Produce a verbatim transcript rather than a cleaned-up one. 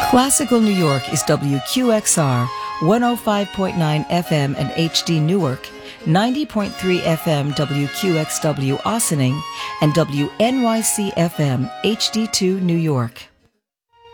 Classical New York is W Q X R, one oh five point nine F M and H D Newark, ninety point three F M W Q X W Ossining, and W N Y C F M H D two New York.